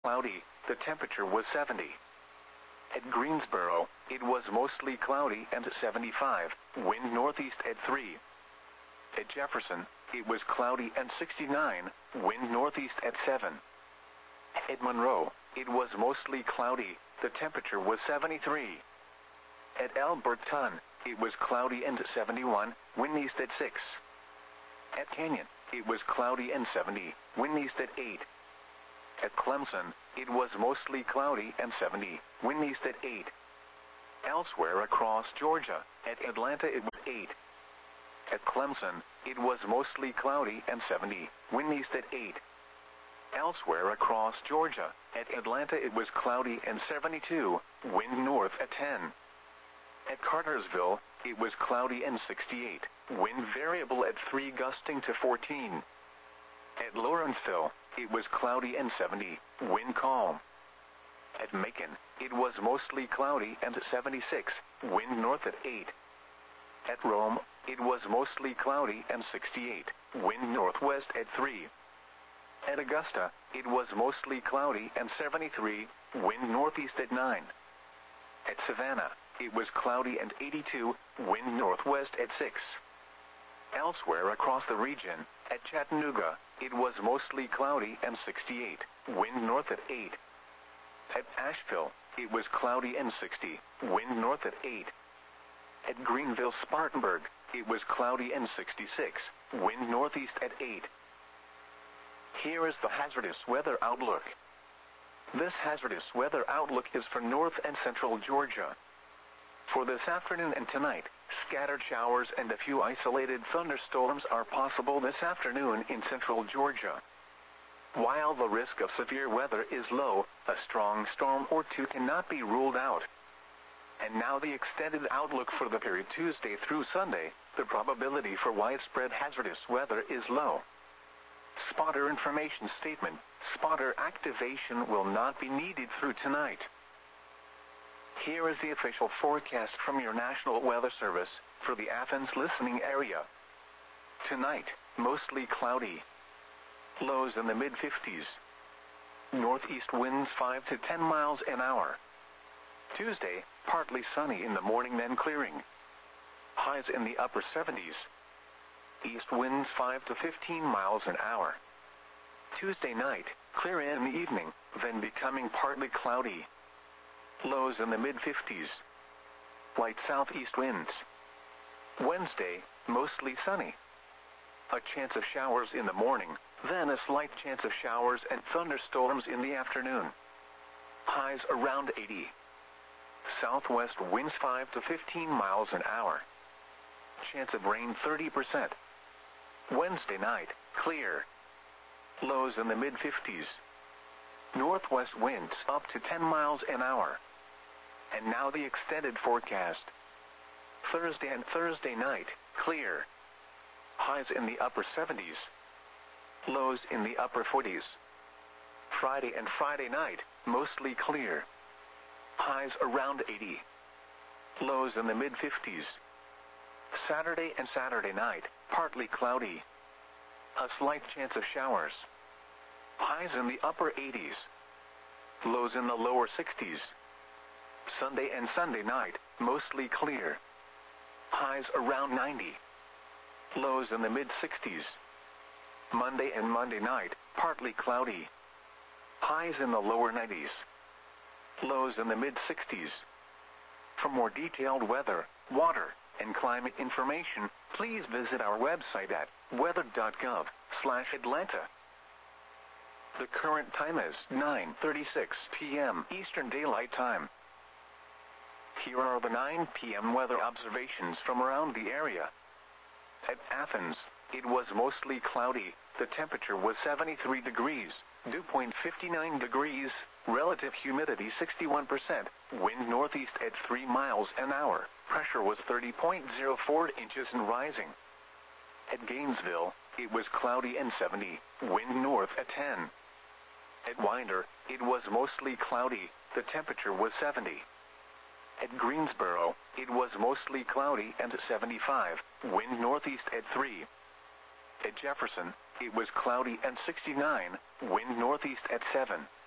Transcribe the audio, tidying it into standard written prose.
cloudy, the temperature was 70. At Greensboro, it was mostly cloudy and 75, wind northeast at 3. At Jefferson, it was cloudy and 69, wind northeast at 7. At Monroe, it was mostly cloudy, the temperature was 73. At Alberton, it was cloudy and 71, wind east at 6. At Canyon, it was cloudy and 70, wind east at 8. At Clemson, it was mostly cloudy and 70, wind east at 8. Elsewhere across Georgia, at Atlanta it was 8. At Clemson, it was mostly cloudy and 70, wind east at 8. Elsewhere across Georgia, at Atlanta it was cloudy and 72, wind north at 10. At Cartersville, it was cloudy and 68, wind variable at 3 gusting to 14. At Lawrenceville, it was cloudy and 70, wind calm. At Macon, it was mostly cloudy and 76, wind north at 8. At Rome, it was mostly cloudy and 68, wind northwest at 3. At Augusta, it was mostly cloudy and 73, wind northeast at 9. At Savannah, it was cloudy and 82, wind northwest at 6. Elsewhere across the region, at Chattanooga, it was mostly cloudy and 68, wind north at 8. At Asheville, it was cloudy and 60, wind north at 8. At Greenville-Spartanburg, it was cloudy and 66, wind northeast at 8. Here is the hazardous weather outlook. This hazardous weather outlook is for north and central Georgia. For this afternoon and tonight, scattered showers and a few isolated thunderstorms are possible this afternoon in central Georgia. While the risk of severe weather is low, a strong storm or two cannot be ruled out. And now the extended outlook for the period Tuesday through Sunday, the probability for widespread hazardous weather is low. Spotter information statement: spotter activation will not be needed through tonight. Here is the official forecast from your National Weather Service for the Athens listening area. Tonight, mostly cloudy. Lows in the mid-50s. Northeast winds 5 to 10 miles an hour. Tuesday, partly sunny in the morning then clearing. Highs in the upper 70s. East winds 5 to 15 miles an hour. Tuesday night, clear in the evening, then becoming partly cloudy. Lows in the mid-50s. Light southeast winds. Wednesday, mostly sunny. A chance of showers in the morning, then a slight chance of showers and thunderstorms in the afternoon. Highs around 80. Southwest winds 5 to 15 miles an hour. Chance of rain 30%. Wednesday night, clear. Lows in the mid-50s. Northwest winds up to 10 miles an hour. And now the extended forecast. Thursday and Thursday night, clear. Highs in the upper 70s. Lows in the upper 40s. Friday and Friday night, mostly clear. Highs around 80. Lows in the mid-50s. Saturday and Saturday night, partly cloudy. A slight chance of showers. Highs in the upper 80s. Lows in the lower 60s. Sunday and Sunday night, mostly clear. Highs around 90. Lows in the mid-60s. Monday and Monday night, partly cloudy. Highs in the lower 90s. Lows in the mid-60s. For more detailed weather, water, and climate information, please visit our website at weather.gov/Atlanta. The current time is 9:36 p.m. Eastern Daylight Time. Here are the 9 p.m. weather observations from around the area. At Athens, it was mostly cloudy. The temperature was 73 degrees, dew point 59 degrees, relative humidity 61%, wind northeast at 3 miles an hour, pressure was 30.04 inches and rising. At Gainesville, it was cloudy and 70, wind north at 10. At Winder, it was mostly cloudy. The temperature was 70. At Greensboro, it was mostly cloudy and 75, wind northeast at 3. At Jefferson, it was cloudy and 69, wind northeast at 7.